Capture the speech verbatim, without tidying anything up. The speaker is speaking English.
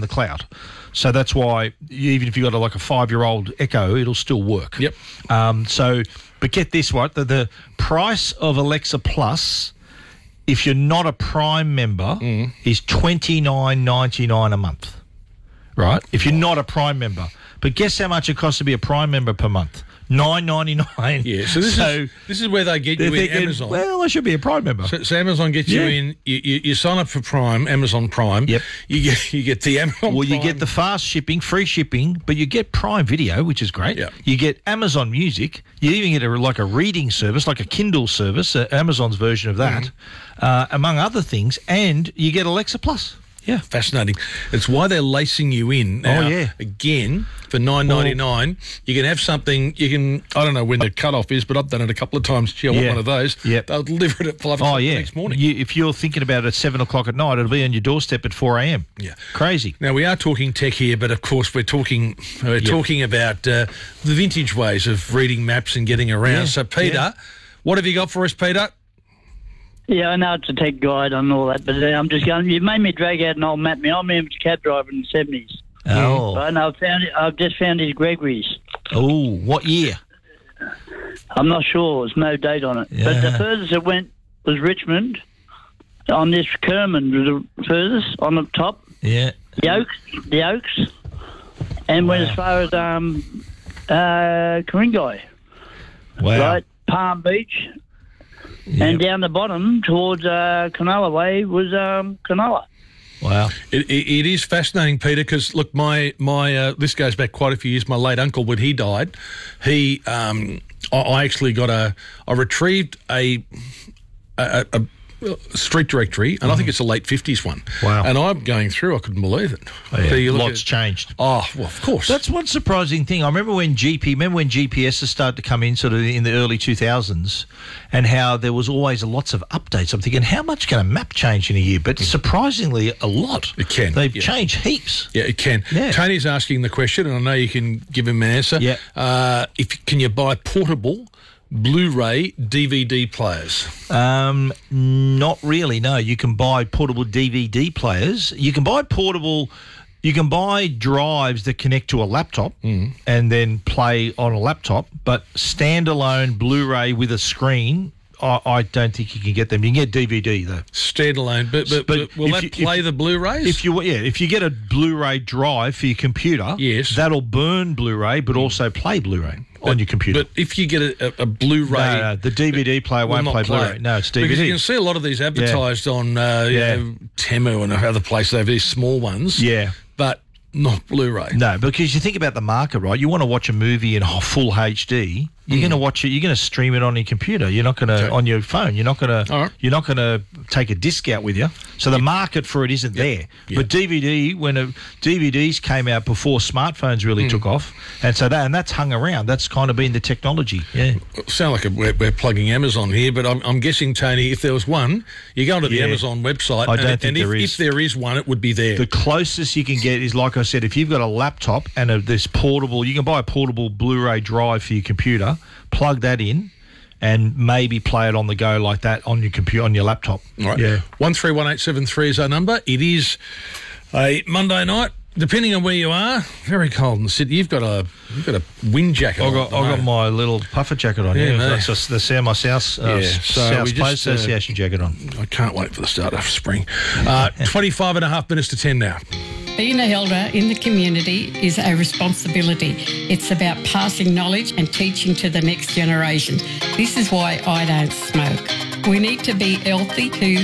the cloud. So that's why even if you've got a, like a five-year-old Echo, it'll still work. Yep. Um, so, but get this, right? The, the price of Alexa Plus, if you're not a Prime member, Mm. is twenty-nine ninety-nine a month, right? If you're not a Prime member. But guess how much it costs to be a Prime member per month? nine ninety-nine. Yeah, so this so is this is where they get they're you in thinking, Amazon. well, I should be a Prime member. So, so Amazon gets Yeah. you in. You, you, you sign up for Prime, Amazon Prime. Yep. You get you get the Amazon. Well, you Prime. get the fast shipping, free shipping, but you get Prime Video, which is great. Yeah. You get Amazon Music. You even get a, like a reading service, like a Kindle service, uh, Amazon's version of that, Mm-hmm. uh, among other things, and you get Alexa Plus. Yeah, fascinating. It's why they're lacing you in. Now, Oh, yeah. Again, for nine ninety nine, you can have something. You can. I don't know when the cutoff is, but I've done it a couple of times. Gee, I want Yeah. one of those. Yep. They'll deliver it at five Oh, o'clock yeah. the next morning. You, if you're thinking about it at seven o'clock at night, it'll be on your doorstep at four a.m. Yeah. Crazy. Now, we are talking tech here, but of course we're talking we're talking about uh, the vintage ways of reading maps and getting around. Yeah, So, Peter, yeah. what have you got for us, Peter? Yeah, I know it's a tech guide and all that, but uh, I'm just going. You made me drag out an old map. My old man was a cab driver in the seventies. Oh. Right, and I've found it. I've just found his Gregory's. Oh, what year? I'm not sure. There's no date on it. But Yeah. the furthest it went was Richmond. On this Kerman was the furthest on the top. Yeah. The Oaks, the Oaks, and went Wow. as far as um, uh, Ku-ring-gai, Wow. right? Palm Beach, Yep. and down the bottom towards uh, Cronulla Way was um, Cronulla. Wow. It, it, it is fascinating, Peter, because look, my my uh, this goes back quite a few years. My late uncle, when he died, he um, I, I actually got a I retrieved a a, a, a street directory, and I think it's a late fifties one. Wow. And I'm going through, I couldn't believe it. Oh, yeah. So you look Lots at- changed. Oh, well, of course. That's one surprising thing. I remember when G P, remember when G P Ss started to come in sort of in the early two thousands, and how there was always lots of updates. I'm thinking, how much can a map change in a year? But surprisingly, a lot. It can, They've yeah. changed heaps. Yeah, it can. Yeah. Tony's asking the question, and I know you can give him an answer. Yeah. Uh, if can you buy portable Blu-ray D V D players? Um, not really. No, you can buy portable D V D players. You can buy portable. You can buy drives that connect to a laptop and then play on a laptop. But standalone Blu-ray with a screen, I, I don't think you can get them. You can get D V D though. Standalone, but but, But but will if that you- play if- the Blu-rays? If you yeah, if you get a Blu-ray drive for your computer, Yes. that'll burn Blu-ray, but also play Blu-ray on your computer. But if you get a, a, a Blu-ray, no, no, the D V D player will won't not play Blu-ray. No, it's D V D. Because you can see a lot of these advertised on uh, you Yeah. know, Temu and other places. They have these small ones. Yeah. But not Blu-ray. No, because you think about the market, right? You want to watch a movie in full H D. You're going to watch it. You're going to stream it on your computer. You're not going to Okay. on your phone. You're not going to. All right. You're not going to take a disc out with you. So the market for it isn't there. Yeah. But D V D, when a, D V Ds came out before smartphones really took off, and so that and that's hung around. That's kind of been the technology. Yeah. Sound like a, we're, we're plugging Amazon here, but I'm, I'm guessing, Tony, if there was one, you go onto the Yeah. Amazon website, I don't and, think and if, there is. if there is one, it would be there. The closest you can get is, like I said, if you've got a laptop and a, this portable, you can buy a portable Blu-ray drive for your computer, plug that in, and maybe play it on the go like that on your computer, on your laptop. All right. Yeah. one three one eight seven three is our number. It is a Monday night. Depending on where you are, very cold in the city. You've got a you've got a wind jacket. I on got at the I got moment. my little puffer jacket on. Yeah, Yeah, no. that's just the Sam my South uh, Yeah, so South we Place just, uh, Association jacket on. I can't wait for the start of spring. Uh, twenty-five and a half minutes to ten now. Being an elder in the community is a responsibility. It's about passing knowledge and teaching to the next generation. This is why I don't smoke. We need to be healthy to